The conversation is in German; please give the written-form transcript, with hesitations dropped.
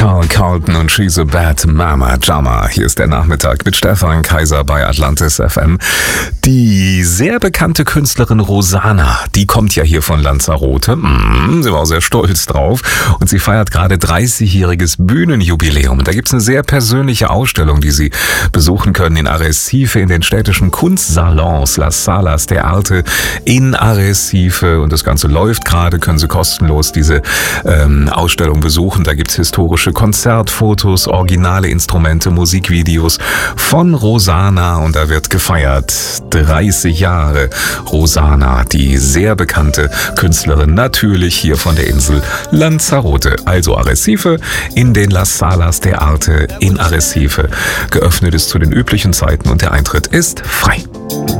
Carl Carlton und She's a Bad Mama Jama. Hier ist der Nachmittag mit Stefan Kaiser bei Atlantis FM. Die sehr bekannte Künstlerin Rosanna, die kommt ja hier von Lanzarote. Sie war auch sehr stolz drauf. Und sie feiert gerade 30-jähriges Bühnenjubiläum. Und da gibt's eine sehr persönliche Ausstellung, die Sie besuchen können in Arrecife, in den städtischen Kunstsalons Las Salas de Arte in Arrecife. Und das Ganze läuft gerade, können Sie kostenlos diese Ausstellung besuchen. Da gibt's historische Konzertfotos, originale Instrumente, Musikvideos von Rosanna und da wird gefeiert. 30 Jahre Rosanna, die sehr bekannte Künstlerin, natürlich hier von der Insel Lanzarote. Also Arrecife in den Las Salas de Arte in Arrecife. Geöffnet ist zu den üblichen Zeiten und der Eintritt ist frei.